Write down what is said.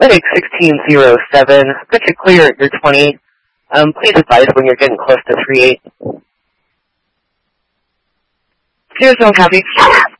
Clinic 1607, got you clear at your 20. Please advise when you're getting close to 38. 0 copy.